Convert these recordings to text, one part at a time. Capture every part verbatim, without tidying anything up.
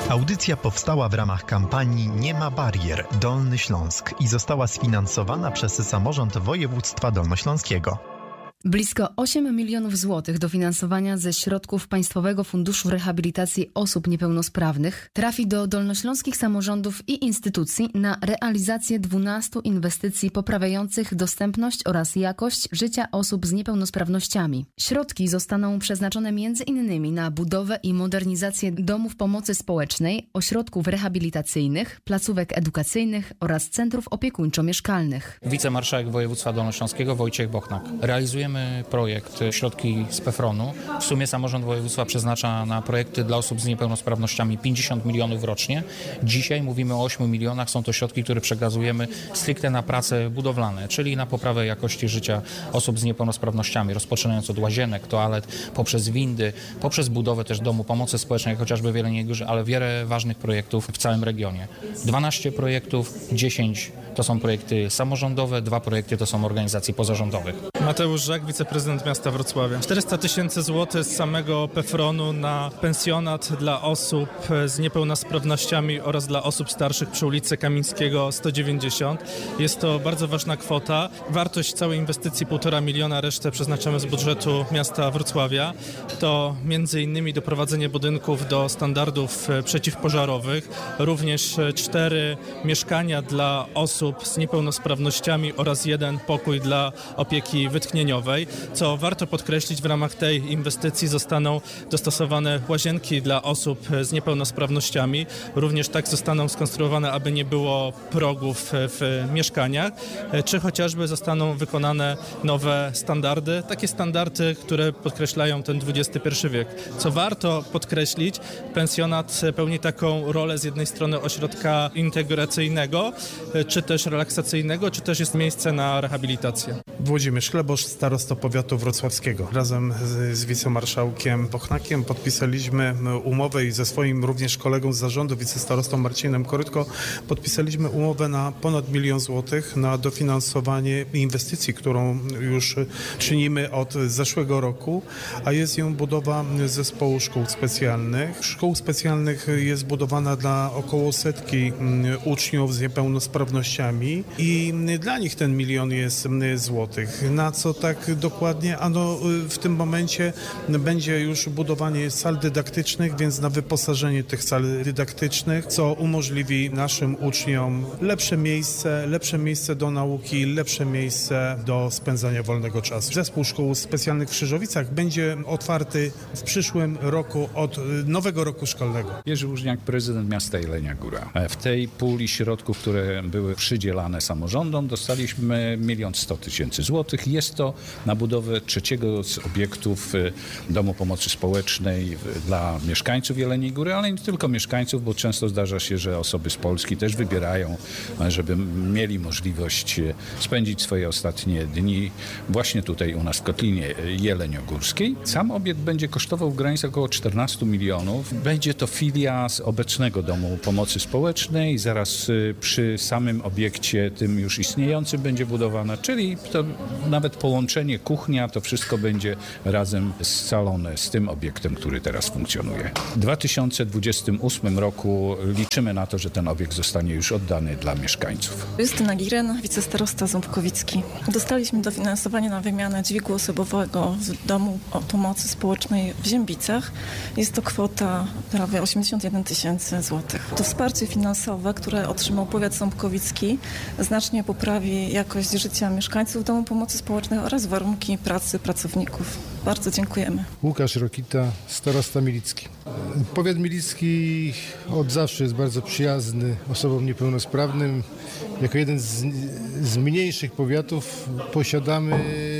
Audycja powstała w ramach kampanii Nie ma barier Dolny Śląsk i została sfinansowana przez samorząd województwa dolnośląskiego. Blisko osiem milionów złotych dofinansowania ze środków Państwowego Funduszu Rehabilitacji Osób Niepełnosprawnych trafi do dolnośląskich samorządów i instytucji na realizację dwunastu inwestycji poprawiających dostępność oraz jakość życia osób z niepełnosprawnościami. Środki zostaną przeznaczone między innymi na budowę i modernizację domów pomocy społecznej, ośrodków rehabilitacyjnych, placówek edukacyjnych oraz centrów opiekuńczo-mieszkalnych. Wicemarszałek województwa dolnośląskiego Wojciech Bochnak. Realizujemy projekt środki z PEFRON-u. W sumie samorząd województwa przeznacza na projekty dla osób z niepełnosprawnościami pięćdziesiąt milionów rocznie. Dzisiaj mówimy o ośmiu milionach. Są to środki, które przekazujemy stricte na prace budowlane, czyli na poprawę jakości życia osób z niepełnosprawnościami, rozpoczynając od łazienek, toalet, poprzez windy, poprzez budowę też domu pomocy społecznej, chociażby w Jeleniej Górze, ale wiele ważnych projektów w całym regionie. dwanaście projektów, dziesięć to są projekty samorządowe, dwa projekty to są organizacji pozarządowych. Mateusz Żak, wiceprezydent miasta Wrocławia. czterysta tysięcy złotych z samego PEFRON-u na pensjonat dla osób z niepełnosprawnościami oraz dla osób starszych przy ulicy Kamińskiego sto dziewięćdziesiąt. Jest to bardzo ważna kwota. Wartość całej inwestycji półtora miliona, resztę przeznaczamy z budżetu miasta Wrocławia. To między innymi doprowadzenie budynków do standardów przeciwpożarowych, również cztery mieszkania dla osób z niepełnosprawnościami oraz jeden pokój dla opieki wytchnieniowej. Co warto podkreślić, w ramach tej inwestycji zostaną dostosowane łazienki dla osób z niepełnosprawnościami. Również tak zostaną skonstruowane, aby nie było progów w mieszkaniach, czy chociażby zostaną wykonane nowe standardy, takie standardy, które podkreślają ten dwudziesty pierwszy wiek. Co warto podkreślić, pensjonat pełni taką rolę z jednej strony ośrodka integracyjnego, czy też relaksacyjnego, czy też jest miejsce na rehabilitację. Włodzimierz Chlebosz, starosta powiatu wrocławskiego. Razem z, z wicemarszałkiem Bochnakiem podpisaliśmy umowę i ze swoim również kolegą z zarządu, wicestarostą Marcinem Korytko, podpisaliśmy umowę na ponad milion złotych na dofinansowanie inwestycji, którą już czynimy od zeszłego roku, a jest ją budowa zespołu szkół specjalnych. Szkół specjalnych jest budowana dla około setki uczniów z niepełnosprawnościami i dla nich ten milion jest złotych. Na co tak dokładnie? Ano w tym momencie będzie już budowanie sal dydaktycznych, więc na wyposażenie tych sal dydaktycznych, co umożliwi naszym uczniom lepsze miejsce, lepsze miejsce do nauki, lepsze miejsce do spędzania wolnego czasu. Zespół Szkół Specjalnych w Krzyżowicach będzie otwarty w przyszłym roku od nowego roku szkolnego. Jerzy Łużniak, prezydent miasta Jelenia Góra. W tej puli środków, które były przydzielane samorządom, dostaliśmy milion sto tysięcy złotych. Jest to na budowę trzeciego z obiektów Domu Pomocy Społecznej dla mieszkańców Jeleniej Góry, ale nie tylko mieszkańców, bo często zdarza się, że osoby z Polski też wybierają, żeby mieli możliwość spędzić swoje ostatnie dni właśnie tutaj u nas w Kotlinie Jeleniogórskiej. Sam obiekt będzie kosztował w granicach około czternastu milionów. Będzie to filia z obecnego Domu Pomocy Społecznej. Zaraz przy samym obiekcie tym już istniejącym będzie budowana, czyli to nawet połączenie kuchnia, to wszystko będzie razem scalone z tym obiektem, który teraz funkcjonuje. W dwa tysiące dwudziestym ósmym roku liczymy na to, że ten obiekt zostanie już oddany dla mieszkańców. Justyna Giren, wicestarosta Ząbkowicki. Dostaliśmy dofinansowanie na wymianę dźwigu osobowego w Domu Pomocy Społecznej w Ziębicach. Jest to kwota prawie osiemdziesiąt jeden tysięcy złotych. To wsparcie finansowe, które otrzymał powiat ząbkowicki, znacznie poprawi jakość życia mieszkańców Domu Pomocy Społecznej oraz warunki pracy pracowników. Bardzo dziękujemy. Łukasz Rokita, starosta Milicki. Powiat milicki od zawsze jest bardzo przyjazny osobom niepełnosprawnym. Jako jeden z, z mniejszych powiatów posiadamy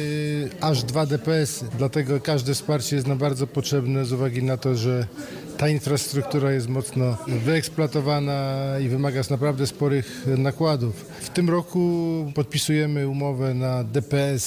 aż dwa D P S-y, dlatego każde wsparcie jest nam bardzo potrzebne z uwagi na to, że ta infrastruktura jest mocno wyeksploatowana i wymaga naprawdę sporych nakładów. W tym roku podpisujemy umowę na D P S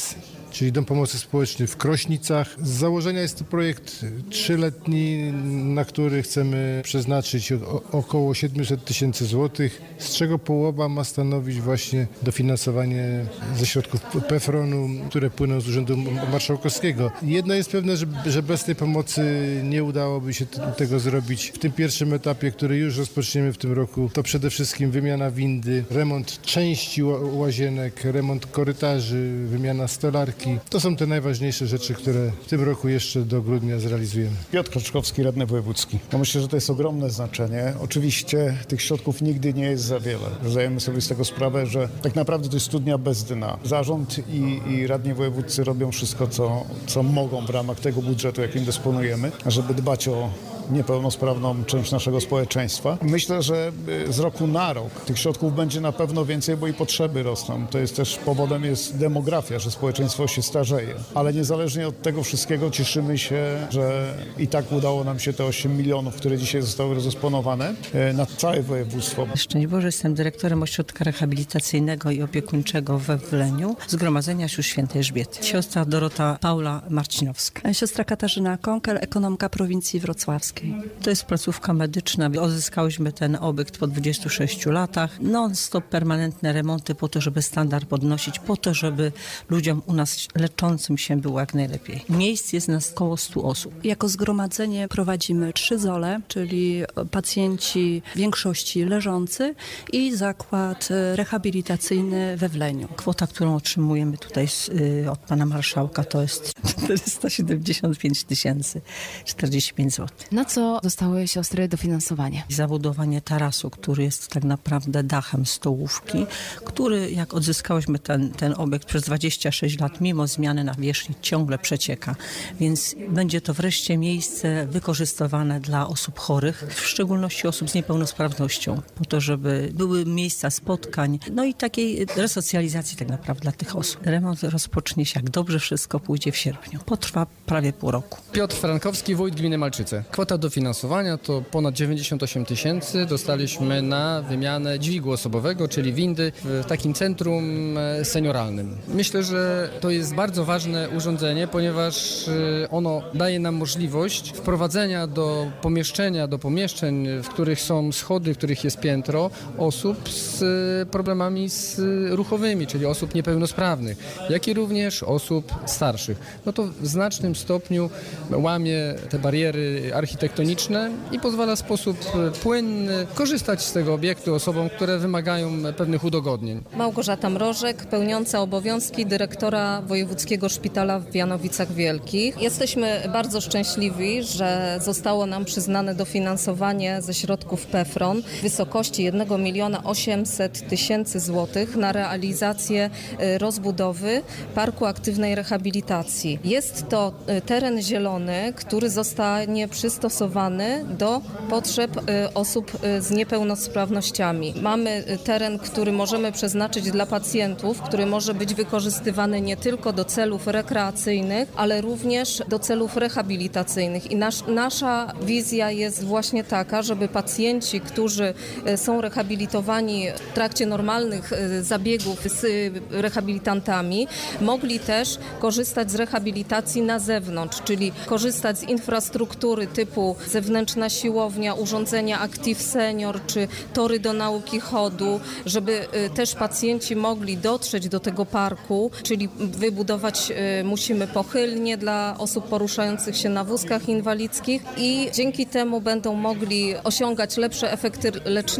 czyli Dom Pomocy Społecznej w Krośnicach. Z założenia jest to projekt trzyletni, na który chcemy przeznaczyć o, około siedemset tysięcy złotych, z czego połowa ma stanowić właśnie dofinansowanie ze środków PFRON-u, które płyną z Urzędu Marszałkowskiego. Jedno jest pewne, że, że bez tej pomocy nie udałoby się t- tego zrobić. W tym pierwszym etapie, który już rozpoczniemy w tym roku, to przede wszystkim wymiana windy, remont części ła- łazienek, remont korytarzy, wymiana stolarki. To są te najważniejsze rzeczy, które w tym roku jeszcze do grudnia zrealizujemy. Piotr Kroczkowski, radny wojewódzki. Ja myślę, że to jest ogromne znaczenie. Oczywiście tych środków nigdy nie jest za wiele. Zdajemy sobie z tego sprawę, że tak naprawdę to jest studnia bez dna. Zarząd i, i radni wojewódzcy robią wszystko, co, co mogą w ramach tego budżetu, jakim dysponujemy, żeby dbać o niepełnosprawną część naszego społeczeństwa. Myślę, że z roku na rok tych środków będzie na pewno więcej, bo i potrzeby rosną. To jest też powodem jest demografia, że społeczeństwo się starzeje. Ale niezależnie od tego wszystkiego cieszymy się, że i tak udało nam się te osiem milionów, które dzisiaj zostały rozdysponowane na całe województwo. Szczęść Boże, jestem dyrektorem Ośrodka Rehabilitacyjnego i Opiekuńczego we Wleniu, Zgromadzenia Sióstr Świętej Elżbiety. Siostra Dorota Paula Marcinowska. Siostra Katarzyna Konkel, ekonomka prowincji wrocławskiej. To jest placówka medyczna. Odzyskałyśmy ten obiekt po dwudziestu sześciu latach. Non-stop permanentne remonty po to, żeby standard podnosić, po to, żeby ludziom u nas leczącym się było jak najlepiej. Miejsc jest nas około stu osób. Jako zgromadzenie prowadzimy trzy zole, czyli pacjenci w większości leżący i zakład rehabilitacyjny we Wleniu. Kwota, którą otrzymujemy tutaj z, y, od pana marszałka, to jest czterysta siedemdziesiąt pięć tysięcy czterdzieści pięć złotych. Na co dostały siostry dofinansowanie? Zabudowanie tarasu, który jest tak naprawdę dachem stołówki, który jak odzyskałyśmy ten, ten obiekt przez dwadzieścia sześć lat, mimo zmiany nawierzchni, ciągle przecieka. Więc będzie to wreszcie miejsce wykorzystywane dla osób chorych, w szczególności osób z niepełnosprawnością, po to, żeby były miejsca spotkań, no i takiej resocjalizacji tak naprawdę dla tych osób. Remont rozpocznie się, jak dobrze wszystko pójdzie, w sierpniu. Potrwa prawie pół roku. Piotr Frankowski, wójt gminy Malczyce. Kwota dofinansowania to ponad dziewięćdziesiąt osiem tysięcy. Dostaliśmy na wymianę dźwigu osobowego, czyli windy w takim centrum senioralnym. Myślę, że to jest bardzo ważne urządzenie, ponieważ ono daje nam możliwość wprowadzenia do pomieszczenia, do pomieszczeń, w których są schody, w których jest piętro, osób z problemami z ruchowymi, czyli osób niepełnosprawnych, jak i również osób starszych. No to w znacznym stopniu łamie te bariery architektoniczne i pozwala w sposób płynny korzystać z tego obiektu osobom, które wymagają pewnych udogodnień. Małgorzata Mrożek, pełniąca obowiązki dyrektora Wojewódzkiego Szpitala w Janowicach Wielkich. Jesteśmy bardzo szczęśliwi, że zostało nam przyznane dofinansowanie ze środków PFRON w wysokości jednego miliona osiemset tysięcy złotych na realizację rozbudowy Parku Aktywnej Rehabilitacji. Jest to teren zielony, który zostanie przystosowany do potrzeb osób z niepełnosprawnościami. Mamy teren, który możemy przeznaczyć dla pacjentów, który może być wykorzystywany nie tylko do celów rekreacyjnych, ale również do celów rehabilitacyjnych. I nasz, nasza wizja jest właśnie taka, żeby pacjenci, którzy są rehabilitowani w trakcie normalnych zabiegów z rehabilitantami, mogli też korzystać z rehabilitacji na zewnątrz, czyli korzystać z infrastruktury typu zewnętrzna siłownia, urządzenia Active Senior czy tory do nauki chodu, żeby też pacjenci mogli dotrzeć do tego parku, czyli wybudować musimy pochylnie dla osób poruszających się na wózkach inwalidzkich i dzięki temu będą mogli osiągać lepsze efekty lecznicze